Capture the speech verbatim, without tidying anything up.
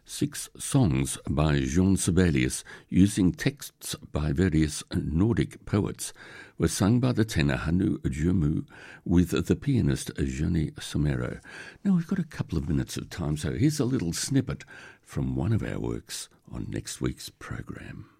Six songs by Jean Sibelius, using texts by various Nordic poets, were sung by the tenor Hannu Djurmo with the pianist Joni Somero. Now we've got a couple of minutes of time, so here's a little snippet from one of our works on next week's program.